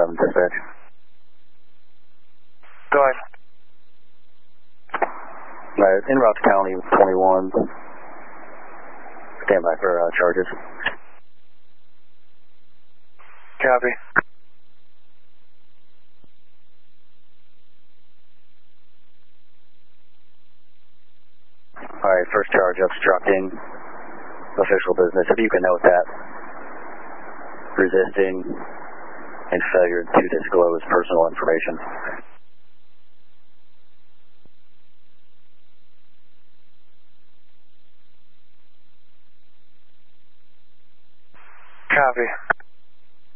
dispatch. Go ahead. Right, en route to County 21. Stand by for charges. Copy. Alright, first charge, obstructing official business. If you can note that. Resisting and failure to disclose personal information. Copy.